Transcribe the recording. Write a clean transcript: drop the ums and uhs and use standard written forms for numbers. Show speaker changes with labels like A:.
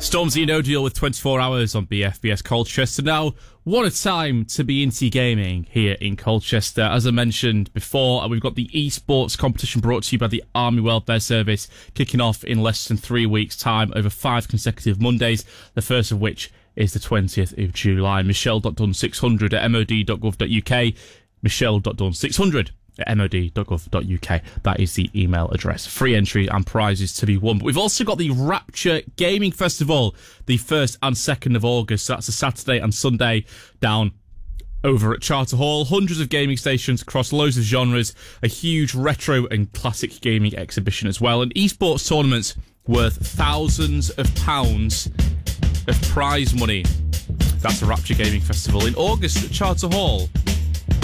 A: Stormzy and Odeal with 24 Hours on BFBS Colchester. Now, what a time to be into gaming here in Colchester. As I mentioned before, we've got the esports competition brought to you by the Army Welfare Service, kicking off in less than 3 weeks' time over 5 consecutive Mondays, the first of which is the 20th of July. Michelle.dunn600 at mod.gov.uk. Michelle.dunn600 at mod.gov.uk. That is the email address. Free entry and prizes to be won. But we've also got the Rapture Gaming Festival, the 1st and 2nd of August. So that's a Saturday and Sunday down over at Charter Hall. Hundreds of gaming stations across loads of genres. A huge retro and classic gaming exhibition as well. And esports tournaments worth thousands of pounds of prize money. That's the Rapture Gaming Festival in August at Charter Hall.